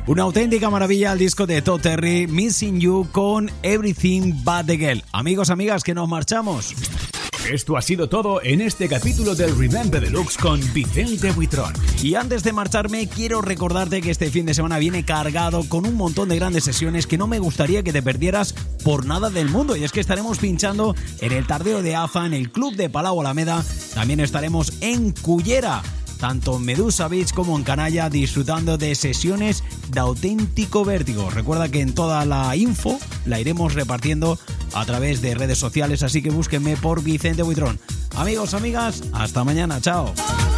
Una auténtica maravilla el disco de Todd Terry, Missing You con Everything But The Girl. Amigos, amigas, que nos marchamos. Esto ha sido todo en este capítulo del Remember Deluxe con Vicente Buitrón. Y antes de marcharme, quiero recordarte que este fin de semana viene cargado con un montón de grandes sesiones que no me gustaría que te perdieras por nada del mundo. Y es que estaremos pinchando en el Tardeo de AFA, en el Club de Palau Alameda. También estaremos en Cullera, tanto en Medusa Beach como en Canalla, disfrutando de sesiones de auténtico vértigo. Recuerda que en toda la info la iremos repartiendo a través de redes sociales, así que búsquenme por Vicente Buitrón. Amigos, amigas, hasta mañana, chao.